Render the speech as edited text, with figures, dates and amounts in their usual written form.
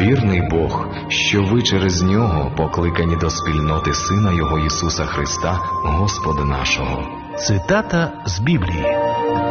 вірний Бог, що ви через Нього покликані до спільноти Сина Його Ісуса Христа, Господа нашого. Цитата з Біблії.